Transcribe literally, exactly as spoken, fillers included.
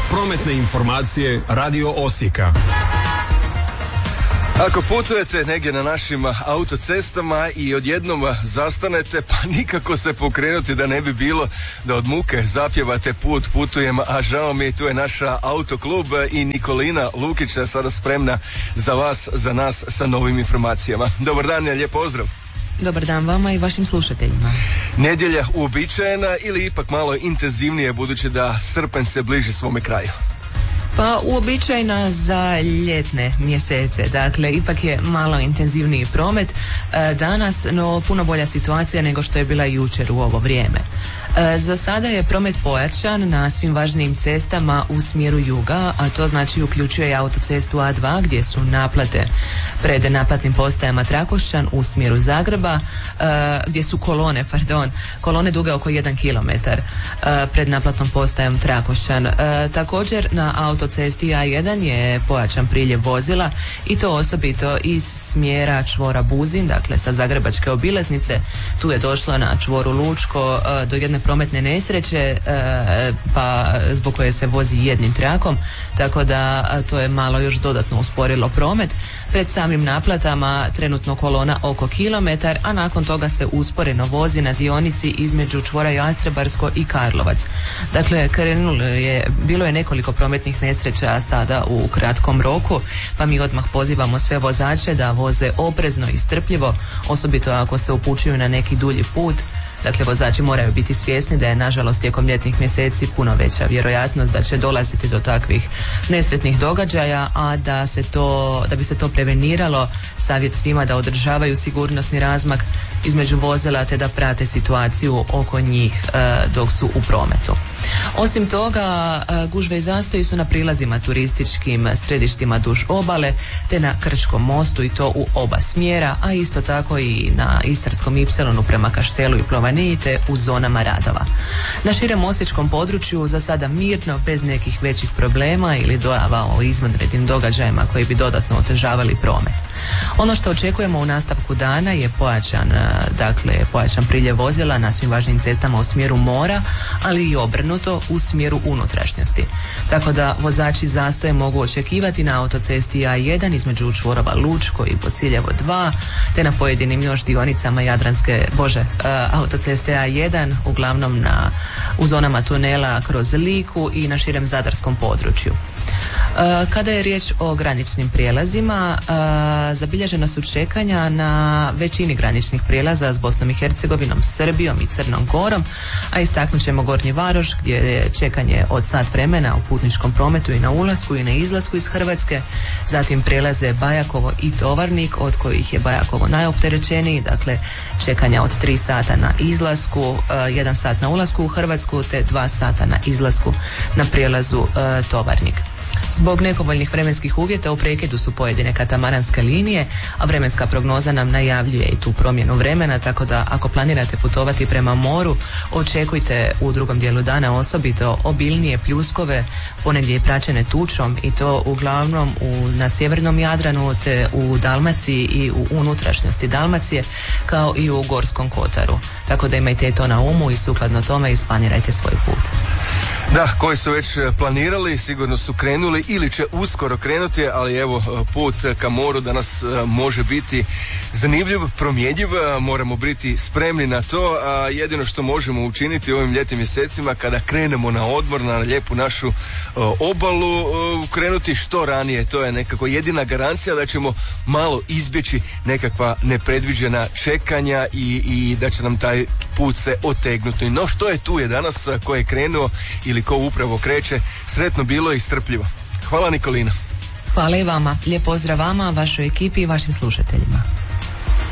Prometne informacije Radio Osijeka. Ako putujete negdje na našim autocestama i odjednom zastanete, pa nikako se pokrenuti da ne bi bilo da od muke zapjevate Put putujem, a žao mi, tu je naša autoklub i Nikolina Lukić je sada spremna za vas, za nas sa novim informacijama. Dobar dan, lijep pozdrav. Dobar dan vama i vašim slušateljima. Nedjelja uobičajena ili ipak malo intenzivnije budući da srpanj se bliži svome kraju? Pa uobičajena za ljetne mjesece, dakle ipak je malo intenzivniji promet e, danas, no puno bolja situacija nego što je bila jučer u ovo vrijeme. E, za sada je promet pojačan na svim važnijim cestama u smjeru juga, a to znači uključuje i autocestu A dva gdje su naplate pred naplatnim postajama Trakošćan u smjeru Zagreba, e, gdje su kolone, pardon, kolone duge oko jedan kilometar e, pred naplatnom postajom Trakošćan. E, također na autocesti A jedan je pojačan priljev vozila i to osobito iz smjera čvora Buzin, dakle sa zagrebačke obilaznice. Tu je došlo na čvoru Lučko e, do jedne prometne nesreće, e, pa zbog koje se vozi jednim trakom, tako da a, to je malo još dodatno usporilo promet. Pred samim naplatama trenutno kolona oko kilometar, a nakon toga se usporeno vozi na dionici između čvora Jastrebarsko i Karlovac. Dakle, krenulo je, bilo je nekoliko prometnih nesreća sada u kratkom roku, pa mi odmah pozivamo sve vozače da voze oprezno i strpljivo, osobito ako se upućuju na neki dulji put. Dakle, vozači moraju biti svjesni da je nažalost tijekom ljetnih mjeseci puno veća vjerojatnost da će dolaziti do takvih nesretnih događaja, a da se to, da bi se to preveniralo, savjet svima da održavaju sigurnosni razmak između vozila te da prate situaciju oko njih e, dok su u prometu. Osim toga, e, gužve i zastoji su na prilazima turističkim središtima duž obale te na Krčkom mostu i to u oba smjera, a isto tako i na Istarskom ipsilonu prema Kaštelu i Plovaniji te u zonama radova. Na širem osječkom području za sada mirno, bez nekih većih problema ili dojava o izvanrednim događajima koji bi dodatno otežavali promet. Ono što očekujemo u nastavku dana je pojačan, dakle, pojačan priljev vozila na svim važnim cestama u smjeru mora, ali i obrnuto u smjeru unutrašnjosti. Tako da vozači zastoje mogu očekivati na autocesti A jedan između čvorova Lučko i Bosiljevo dva, te na pojedinim još dionicama Jadranske, bože, autoceste A jedan, uglavnom na, u zonama tunela kroz Liku i na širem zadarskom području. Kada je riječ o graničnim prijelazima, zabilježena su čekanja na većini graničnih prijelaza s Bosnom i Hercegovinom, Srbijom i Crnom Gorom, a istaknut ćemo Gornji Varoš gdje je čekanje od sat vremena u putničkom prometu i na ulasku i na izlasku iz Hrvatske, zatim prijelaze Bajakovo i Tovarnik od kojih je Bajakovo najopterećeniji, dakle čekanja od tri sata na izlasku, jedan sat na ulasku u Hrvatsku te dva sata na izlasku na prijelazu Tovarnik. Zbog nepovoljnih vremenskih uvjeta u prekidu su pojedine katamaranske linije, a vremenska prognoza nam najavljuje i tu promjenu vremena, tako da ako planirate putovati prema moru, očekujte u drugom dijelu dana osobito obilnije pljuskove, ponegdje i praćene tučom i to uglavnom u, na sjevernom Jadranu te u Dalmaciji i u unutrašnjosti Dalmacije kao i u Gorskom kotaru. Tako da imajte to na umu i sukladno tome isplanirajte svoj put. Da, koji su već planirali, sigurno su krenuli ili će uskoro krenuti, ali evo, put ka moru danas može biti zanimljiv, promjenjiv, moramo biti spremni na to, a jedino što možemo učiniti u ovim ljetnim mjesecima kada krenemo na odmor, na lijepu našu obalu, krenuti što ranije, to je nekako jedina garancija da ćemo malo izbjeći nekakva nepredviđena čekanja i, i da će nam taj put se otegnuti. No što je tu je danas, ko je krenuo ili ko upravo kreće, sretno bilo i strpljivo. Hvala Nikolina. Hvala i vama. Lijep pozdrav vama, vašoj ekipi i vašim slušateljima.